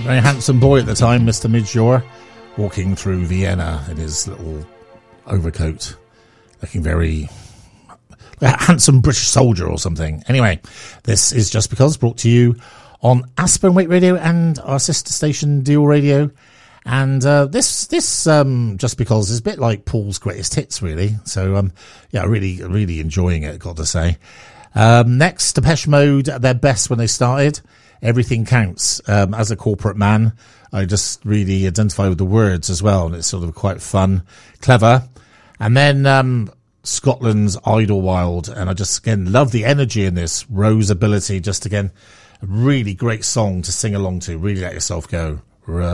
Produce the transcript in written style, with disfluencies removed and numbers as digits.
Very handsome boy at the time, Mr. Midshore, walking through Vienna in his little overcoat, looking very a handsome British soldier or something. Anyway, this is Just Because, brought to you on Aspen Weight Radio and our sister station Deal Radio. And this Just Because is a bit like Paul's greatest hits, really. So yeah, really enjoying it, got to say. Next, Depeche Mode at their best when they started. Everything Counts. As a corporate man, I just really identify with the words as well, and it's sort of quite fun, clever. And then Scotland's Idlewild, and I just again love the energy in this. Rose Ability, just again a really great song to sing along to. Really let yourself go.